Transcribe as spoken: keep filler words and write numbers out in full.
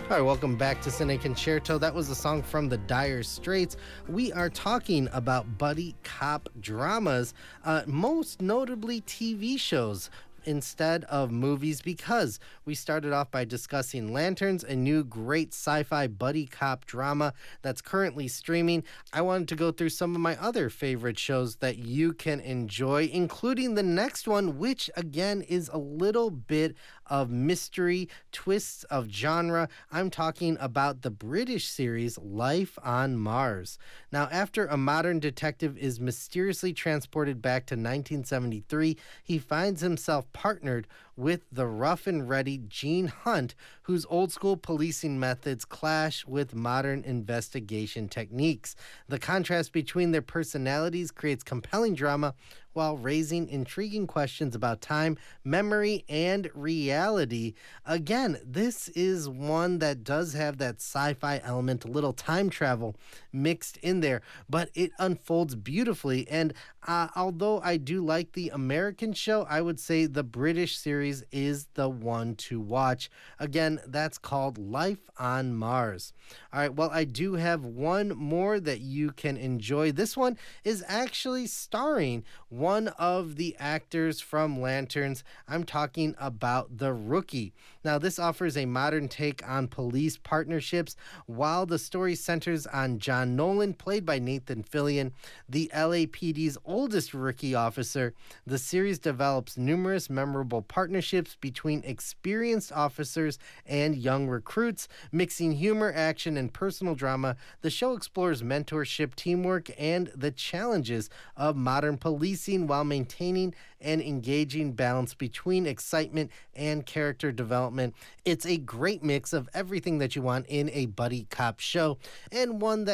All right, welcome back to Cine Concerto. That was a song from the Dire Straits. We are talking about buddy cop dramas, uh, most notably T V shows instead of movies, because we started off by discussing Lanterns, a new great sci-fi buddy cop drama that's currently streaming. I wanted to go through some of my other favorite shows that you can enjoy, including the next one, which again is a little bit of mystery, twists of genre. I'm talking about the British series Life on Mars. Now, after a modern detective is mysteriously transported back to nineteen seventy-three, he finds himself partnered with the rough and ready Gene Hunt, whose old school policing methods clash with modern investigation techniques. The contrast between their personalities creates compelling drama while raising intriguing questions about time, memory, and reality. Again, this is one that does have that sci-fi element, a little time travel mixed in there, but it unfolds beautifully. And uh, although I do like the American show, I would say the British series is the one to watch. Again, that's called Life on Mars. All right, well, I do have one more that you can enjoy. This one is actually starring one of the actors from Lanterns. I'm talking about The Rookie. Now, this offers a modern take on police partnerships. While the story centers on John Nolan, played by Nathan Fillion, the L A P D's oldest rookie officer, the series develops numerous memorable partnerships between experienced officers and young recruits. Mixing humor, action, and personal drama, the show explores mentorship, teamwork, and the challenges of modern policing while maintaining an engaging balance between excitement and character development. It's a great mix of everything that you want in a buddy cop show, and one that